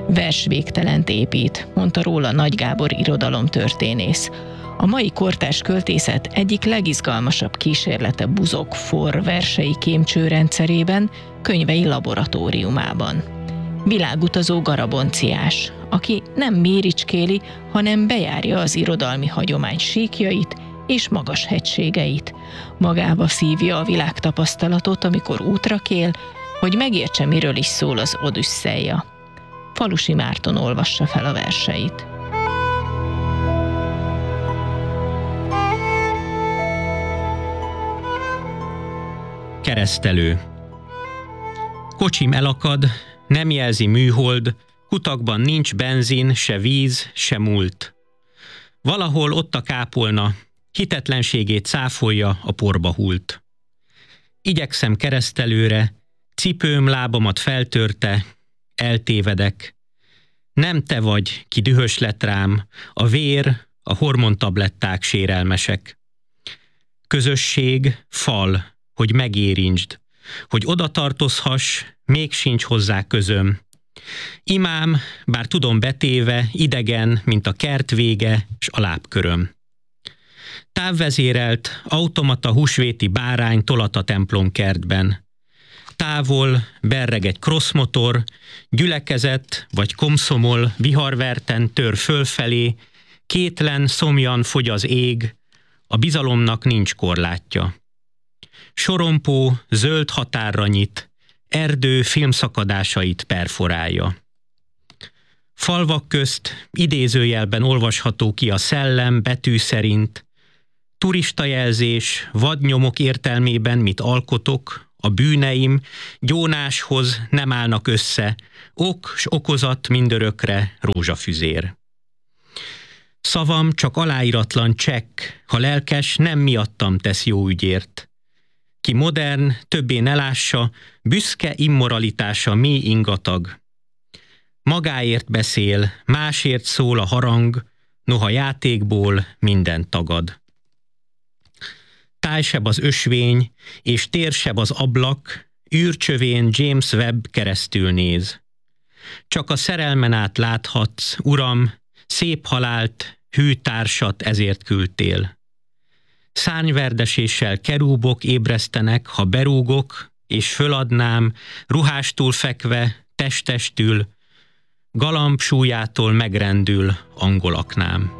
Vers végtelent épít, mondta róla Nagy Gábor irodalomtörténész. A mai kortárs költészet egyik legizgalmasabb kísérlete buzog forr versei kémcsőrendszerében, könyvei laboratóriumában. Világutazó garabonciás, aki nem méricskéli, hanem bejárja az irodalmi hagyomány síkjait és magas hegységeit. Magába szívja a világtapasztalatot, amikor útra kél, hogy megértse, miről is szól az Odüsszeia. Falusi Márton olvassa fel a verseit. Keresztelő. Kocsim elakad, nem jelzi műhold, kutakban nincs benzin, se víz, se múlt. Valahol ott a kápolna, hitetlenségét cáfolja, a porba hult. Igyekszem keresztelőre, cipőm lábamat feltörte, eltévedek. Nem te vagy, ki dühös lett rám, a vér, a hormontabletták sérelmesek. Közösség, fal, hogy megérintsd, hogy oda tartozhass, még sincs hozzá közöm. Imám, bár tudom betéve, idegen, mint a kert vége s a lábköröm. Távvezérelt, automata húsvéti bárány tolat a templomkertben. Távol berreg egy crossmotor, gyülekezet vagy komszomol viharverten tör fölfelé, kétlen, szomjan fogy az ég, a bizalomnak nincs korlátja. Sorompó zöld határra nyit, erdő filmszakadásait perforálja. Falvak közt idézőjelben olvasható ki a szellem betű szerint, turistajelzés, vadnyomok értelmében, mit alkotok, a bűneim gyónáshoz nem állnak össze, ok s okozat mindörökre rózsafüzér. Szavam csak aláíratlan csekk, ha lelkes nem miattam tesz jó ügyért. Ki modern, többé ne lássa, büszke immoralitása mély ingatag. Magáért beszél, másért szól a harang, noha játékból minden tagad. Tájsebb az ösvény, és térsebb az ablak, űrcsövén James Webb keresztül néz. Csak a szerelmen át láthatsz, uram, szép halált, hű társat ezért küldtél. Szárnyverdeséssel kerúbok ébresztenek, ha berúgok, és föladnám, ruhástól fekve, testestül, galamb súlyától megrendül angolaknám.